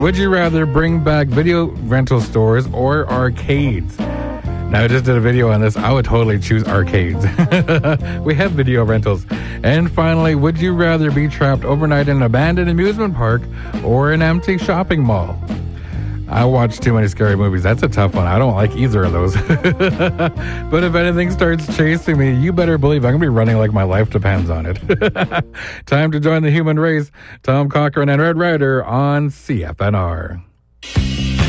Would you rather bring back video rental stores or arcades? Now, I just did a video on this. I would totally choose arcades. We have video rentals. And finally, would you rather be trapped overnight in an abandoned amusement park or an empty shopping mall? I watch too many scary movies. That's a tough one. I don't like either of those. But if anything starts chasing me, you better believe I'm going to be running like my life depends on it. Time to join the human race. Tom Cochran and Red Ryder on CFNR.